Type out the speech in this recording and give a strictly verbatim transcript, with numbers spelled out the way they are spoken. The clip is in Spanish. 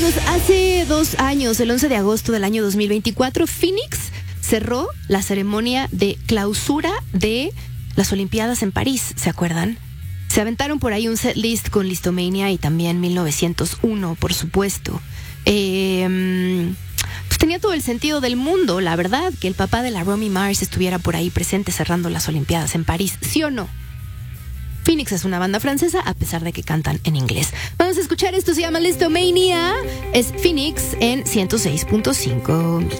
amigos, hace dos años, el once de agosto del año dos mil veinticuatro, Phoenix cerró la ceremonia de clausura de las Olimpiadas en París, ¿se acuerdan? Se aventaron por ahí un setlist con Listomania y también mil novecientos uno, por supuesto. Eh, pues tenía todo el sentido del mundo, la verdad, que el papá de la Romy Mars estuviera por ahí presente cerrando las Olimpiadas en París, ¿sí o no? Phoenix es una banda francesa, a pesar de que cantan en inglés. Vamos a escuchar esto, se llama Listomania. Es Phoenix en ciento seis punto cinco.